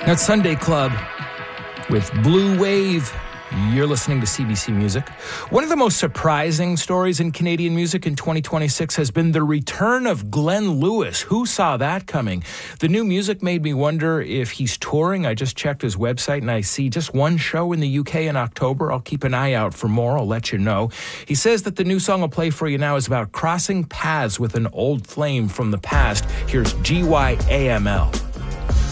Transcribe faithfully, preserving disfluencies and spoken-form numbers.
That's Sunday Club with Blue Wave. You're listening to C B C Music. One of the most surprising stories in Canadian music in twenty twenty-six has been the return of Glenn Lewis. Who saw that coming? The new music made me wonder if he's touring. I just checked his website and I see just one show in the U K in October. I'll keep an eye out for more. I'll let you know. He says that the new song I'll play for you now is about crossing paths with an old flame from the past. Here's G Y A M L.